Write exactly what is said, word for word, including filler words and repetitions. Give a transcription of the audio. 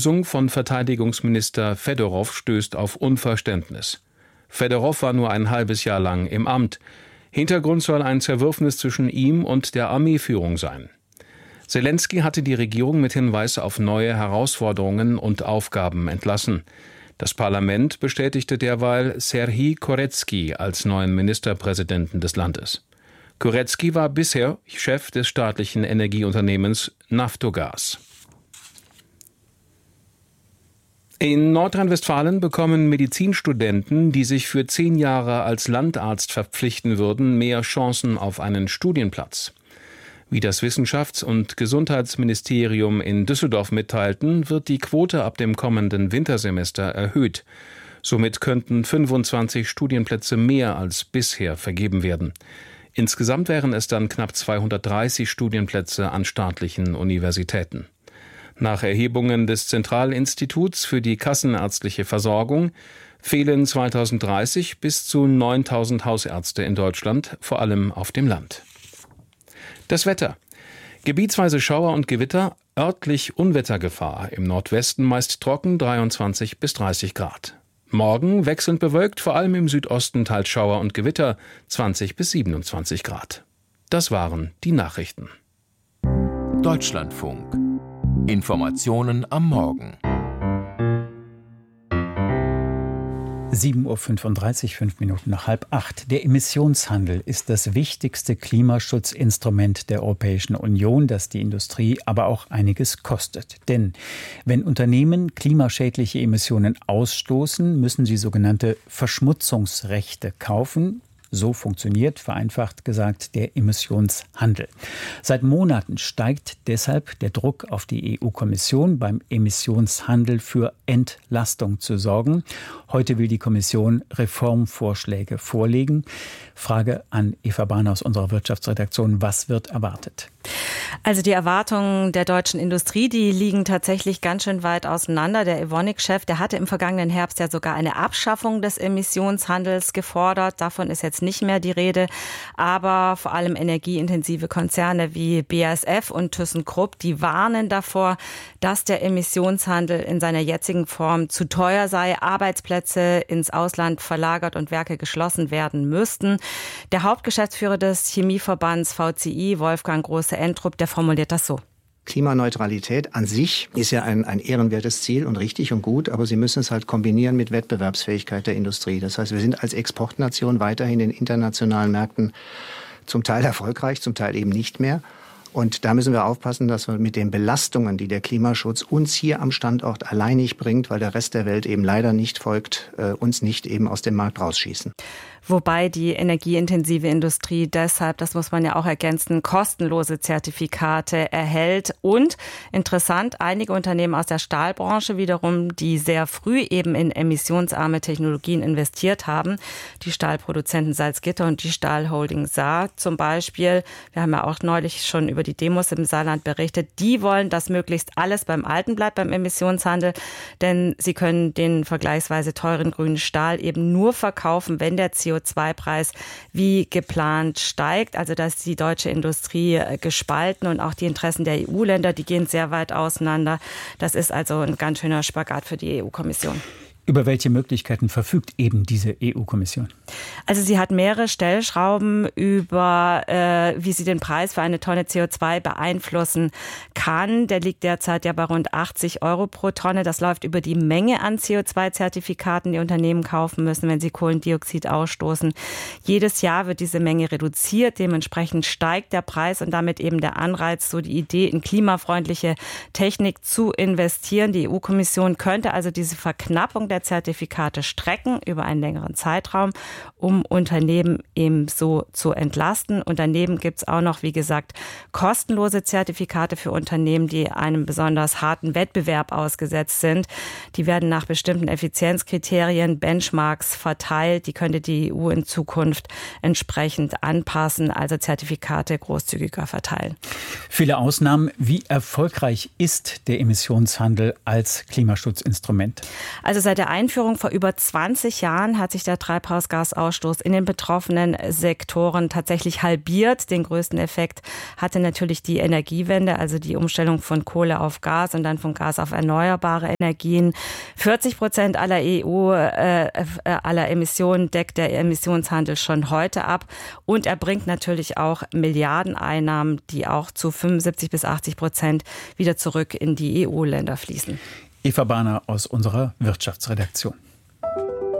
Lösung von Verteidigungsminister Fedorow stößt auf Unverständnis. Fedorow war nur ein halbes Jahr lang im Amt. Hintergrund soll ein Zerwürfnis zwischen ihm und der Armeeführung sein. Selenskyj hatte die Regierung mit Hinweis auf neue Herausforderungen und Aufgaben entlassen. Das Parlament bestätigte derweil Serhij Korezki als neuen Ministerpräsidenten des Landes. Korezki war bisher Chef des staatlichen Energieunternehmens Naftogaz. In Nordrhein-Westfalen bekommen Medizinstudenten, die sich für zehn Jahre als Landarzt verpflichten würden, mehr Chancen auf einen Studienplatz. Wie das Wissenschafts- und Gesundheitsministerium in Düsseldorf mitteilten, wird die Quote ab dem kommenden Wintersemester erhöht. Somit könnten fünfundzwanzig Studienplätze mehr als bisher vergeben werden. Insgesamt wären es dann knapp zweihundertdreißig Studienplätze an staatlichen Universitäten. Nach Erhebungen des Zentralinstituts für die kassenärztliche Versorgung fehlen zweitausenddreißig bis zu neuntausend Hausärzte in Deutschland, vor allem auf dem Land. Das Wetter. Gebietsweise Schauer und Gewitter, örtlich Unwettergefahr. Im Nordwesten meist trocken, dreiundzwanzig bis dreißig Grad. Morgen wechselnd bewölkt, vor allem im Südosten teils Schauer und Gewitter, zwanzig bis siebenundzwanzig Grad. Das waren die Nachrichten. Deutschlandfunk. Informationen am Morgen. sieben Uhr fünfunddreißig, fünf Minuten nach halb acht. Der Emissionshandel ist das wichtigste Klimaschutzinstrument der Europäischen Union, das die Industrie aber auch einiges kostet. Denn wenn Unternehmen klimaschädliche Emissionen ausstoßen, müssen sie sogenannte Verschmutzungsrechte kaufen. So funktioniert, vereinfacht gesagt, der Emissionshandel. Seit Monaten steigt deshalb der Druck auf die E U-Kommission, beim Emissionshandel für Entlastung zu sorgen. Heute will die Kommission Reformvorschläge vorlegen. Frage an Eva Bahn aus unserer Wirtschaftsredaktion. Was wird erwartet? Also die Erwartungen der deutschen Industrie, die liegen tatsächlich ganz schön weit auseinander. Der Evonik-Chef, der hatte im vergangenen Herbst ja sogar eine Abschaffung des Emissionshandels gefordert. Davon ist jetzt nicht mehr die Rede. Aber vor allem energieintensive Konzerne wie B A S F und ThyssenKrupp, die warnen davor, dass der Emissionshandel in seiner jetzigen Form zu teuer sei, Arbeitsplätze ins Ausland verlagert und Werke geschlossen werden müssten. Der Hauptgeschäftsführer des Chemieverbands V C I, Wolfgang Große-Entrup, der formuliert das so. Klimaneutralität an sich ist ja ein, ein ehrenwertes Ziel und richtig und gut, aber Sie müssen es halt kombinieren mit Wettbewerbsfähigkeit der Industrie. Das heißt, wir sind als Exportnation weiterhin in internationalen Märkten zum Teil erfolgreich, zum Teil eben nicht mehr. Und da müssen wir aufpassen, dass wir mit den Belastungen, die der Klimaschutz uns hier am Standort alleinig bringt, weil der Rest der Welt eben leider nicht folgt, äh, uns nicht eben aus dem Markt rausschießen. Wobei die energieintensive Industrie deshalb, das muss man ja auch ergänzen, kostenlose Zertifikate erhält. Und interessant, einige Unternehmen aus der Stahlbranche wiederum, die sehr früh eben in emissionsarme Technologien investiert haben. Die Stahlproduzenten Salzgitter und die Stahlholding Saar zum Beispiel. Wir haben ja auch neulich schon über die Demos im Saarland berichtet. Die wollen, dass möglichst alles beim Alten bleibt beim Emissionshandel. Denn sie können den vergleichsweise teuren grünen Stahl eben nur verkaufen, wenn der C O zwei Preis wie geplant steigt. Also da ist die deutsche Industrie gespalten und auch die Interessen der E U-Länder, die gehen sehr weit auseinander. Das ist also ein ganz schöner Spagat für die E U-Kommission. Über welche Möglichkeiten verfügt eben diese E U-Kommission? Also sie hat mehrere Stellschrauben, über äh, wie sie den Preis für eine Tonne C O zwei beeinflussen kann. Der liegt derzeit ja bei rund achtzig Euro pro Tonne. Das läuft über die Menge an C O zwei Zertifikaten, die Unternehmen kaufen müssen, wenn sie Kohlendioxid ausstoßen. Jedes Jahr wird diese Menge reduziert. Dementsprechend steigt der Preis und damit eben der Anreiz, so die Idee, in klimafreundliche Technik zu investieren. Die E U-Kommission könnte also diese Verknappung der Zertifikate strecken über einen längeren Zeitraum, um Unternehmen eben so zu entlasten. Und daneben gibt es auch noch, wie gesagt, kostenlose Zertifikate für Unternehmen, die einem besonders harten Wettbewerb ausgesetzt sind. Die werden nach bestimmten Effizienzkriterien, Benchmarks verteilt. Die könnte die E U in Zukunft entsprechend anpassen, also Zertifikate großzügiger verteilen. Viele Ausnahmen. Wie erfolgreich ist der Emissionshandel als Klimaschutzinstrument? Also seit der der Einführung vor über zwanzig Jahren hat sich der Treibhausgasausstoß in den betroffenen Sektoren tatsächlich halbiert. Den größten Effekt hatte natürlich die Energiewende, also die Umstellung von Kohle auf Gas und dann von Gas auf erneuerbare Energien. vierzig Prozent aller E U, äh, aller Emissionen deckt der Emissionshandel schon heute ab. Und er bringt natürlich auch Milliardeneinnahmen, die auch zu fünfundsiebzig bis achtzig Prozent wieder zurück in die E U-Länder fließen. Eva Bahner aus unserer Wirtschaftsredaktion.